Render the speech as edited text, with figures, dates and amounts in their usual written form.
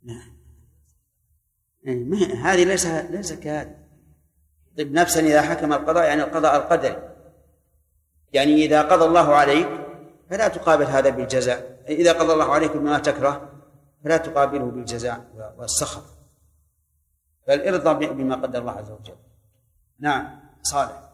هذه ليس كهذه. طب نفسا إذا حكم القضاء يعني القضاء القدري، يعني إذا قضى الله عليك فلا تقابل هذا بالجزاء، إذا قضى الله عليك بما تكره فلا تقابله بالجزاء والسخط، بل ارضى بما قدر الله عز وجل. نعم صالح.